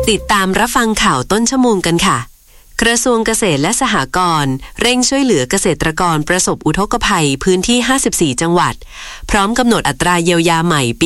ติดตามรับฟังข่าวต้นชั่วโมงกันค่ะกระทรวงเกษตรและสหกรณ์เร่งช่วยเหลือเกษตรกรประสบอุทกภัยพื้นที่54จังหวัดพร้อมกำหนดอัตราเยียวยาใหม่ปี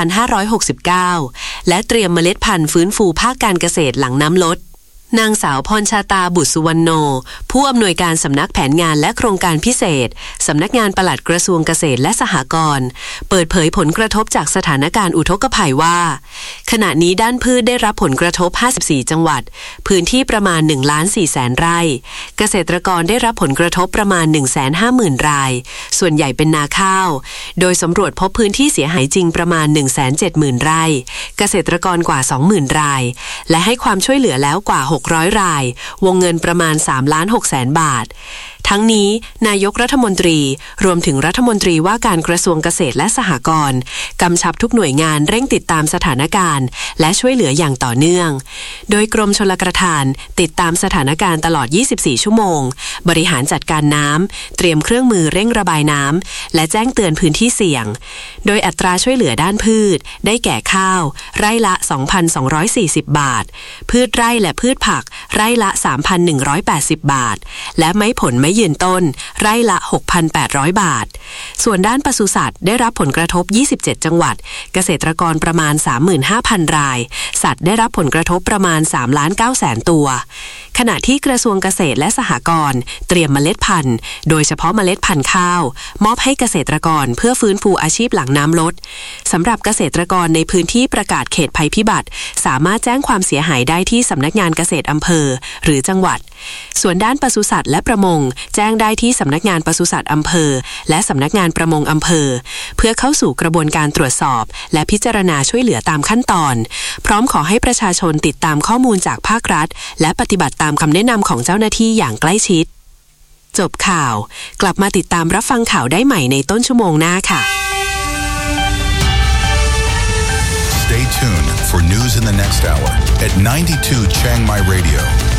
2569และเตรียมเมล็ดพันธุ์ฟื้นฟูภาคการเกษตรหลังน้ำลดนางสาวพรชาตาบุตรสุวรรณโนผู้อำนวยการสำนักแผนงานและโครงการพิเศษสำนักงานปลัดกระทรวงเกษตรและสหกรณ์เปิดเผยผลกระทบจากสถานการณ์อุทกภัยว่าขณะนี้ด้านพืชได้รับผลกระทบ54จังหวัดพื้นที่ประมาณ 1,400,000 ไร่เกษตรกรได้รับผลกระทบประมาณ 150,000 รายส่วนใหญ่เป็นนาข้าวโดยสำรวจพบพื้นที่เสียหายจริงประมาณ 170,000 ไร่เกษตรกรกว่า 20,000 รายและให้ความช่วยเหลือแล้วกว่า600 รายวงเงินประมาณ 3,600,000 บาททั้งนี้นายกรัฐมนตรีรวมถึงรัฐมนตรีว่าการกระทรวงเกษตรและสหกรณ์กำชับทุกหน่วยงานเร่งติดตามสถานการณ์และช่วยเหลืออย่างต่อเนื่องโดยกรมชลประทานติดตามสถานการณ์ตลอด24ชั่วโมงบริหารจัดการน้ำเตรียมเครื่องมือเร่งระบายน้ำและแจ้งเตือนพื้นที่เสี่ยงโดยอัตราช่วยเหลือด้านพืชได้แก่ข้าวไร่ละ 2,240 บาทพืชไร่และพืชผักไร่ละ 3,180 บาทและไม้ผลไม้ยืนต้นไร่ละ 6,800 บาทส่วนด้านปศุสัตว์ได้รับผลกระทบ27จังหวัดเกษตรกรประมาณ 35,000 รายสัตว์ได้รับผลกระทบประมาณ 3,900,000 ตัวขณะที่กระทรวงเกษตรและสหกรณ์เตรียมเมล็ดพันธุ์โดยเฉพาะเมล็ดพันธุ์ข้าวมอบให้เกษตรกรเพื่อฟื้นฟูอาชีพหลังน้ำลดสำหรับเกษตรกรในพื้นที่ประกาศเขตภัยพิบัติสามารถแจ้งความเสียหายได้ที่สำนักงานเกษตรอำเภอหรือจังหวัดส่วนด้านปศุสัตว์และประมงแจ้งได้ที่สำนักงานปศุสัตว์อำเภอและสำนักงานประมงอำเภอเพื่อเข้าสู่กระบวนการตรวจสอบและพิจารณาช่วยเหลือตามขั้นตอนพร้อมขอให้ประชาชนติดตามข้อมูลจากภาครัฐและปฏิบัติตามคำแนะนำของเจ้าหน้าที่อย่างใกล้ชิดจบข่าวกลับมาติดตามรับฟังข่าวได้ใหม่ในต้นชั่วโมงหน้าค่ะ Stay tuned for news in the next hour at 92 Chiang Mai Radio